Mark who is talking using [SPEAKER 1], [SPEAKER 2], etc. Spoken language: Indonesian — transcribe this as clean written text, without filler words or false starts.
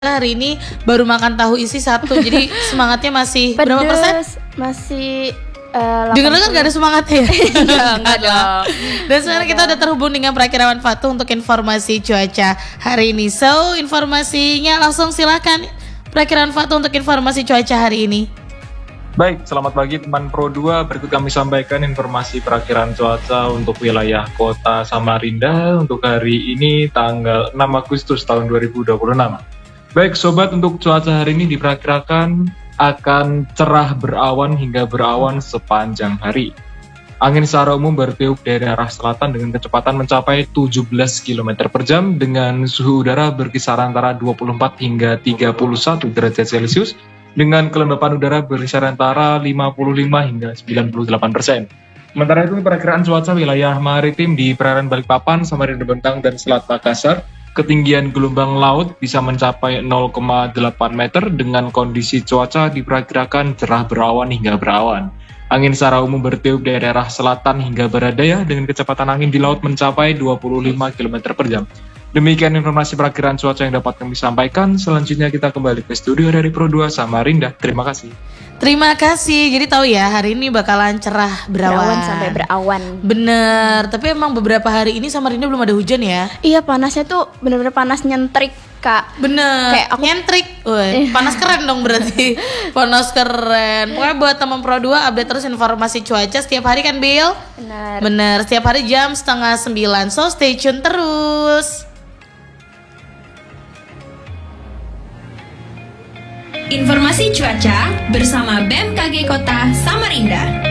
[SPEAKER 1] Hari ini baru makan tahu isi 1, jadi semangatnya masih
[SPEAKER 2] Pedes,
[SPEAKER 1] berapa persen?
[SPEAKER 2] Masih
[SPEAKER 1] Dengar-dengar gak ada semangatnya ya?
[SPEAKER 2] Enggak dong.
[SPEAKER 1] Dan sekarang kita udah terhubung dengan Prakirawan Fatu untuk informasi cuaca hari ini. So, informasinya langsung silakan Prakirawan Fatu untuk informasi cuaca hari ini.
[SPEAKER 3] Baik, selamat pagi teman Pro 2. Berikut kami sampaikan informasi perakiraan cuaca untuk wilayah kota Samarinda untuk hari ini tanggal 6 Agustus tahun 2026. Baik sobat, untuk cuaca hari ini diperkirakan akan cerah berawan hingga berawan sepanjang hari. Angin secara umum bertiup dari arah selatan dengan kecepatan mencapai 17 km per jam dengan suhu udara berkisar antara 24 hingga 31 derajat Celcius dengan kelembapan udara berkisar antara 55 hingga 98%. Sementara itu perakiraan cuaca wilayah maritim di perairan Balikpapan, Samarinda Bentang, dan Selat Makassar, ketinggian gelombang laut bisa mencapai 0,8 meter dengan kondisi cuaca diperkirakan cerah berawan hingga berawan. Angin secara umum bertiup dari arah selatan hingga barat daya dengan kecepatan angin di laut mencapai 25 km per jam. Demikian informasi perakiraan cuaca yang dapat kami sampaikan. Selanjutnya kita kembali ke studio dari Pro 2 Samarinda. Terima kasih.
[SPEAKER 1] Terima kasih. Jadi tahu ya, hari ini bakalan cerah berawan
[SPEAKER 2] sampai berawan.
[SPEAKER 1] Bener, tapi emang beberapa hari ini Samarinda belum ada hujan ya.
[SPEAKER 2] Iya, panasnya tuh bener-bener panas nyentrik, Kak.
[SPEAKER 1] Bener,
[SPEAKER 2] Kayak aku
[SPEAKER 1] nyentrik. Panas keren dong berarti. Panas keren. Pokoknya buat teman Pro 2 update terus informasi cuaca setiap hari kan, Bill? Bener, setiap hari jam 8:30. So stay tune terus.
[SPEAKER 4] Informasi cuaca bersama BMKG Kota Samarinda.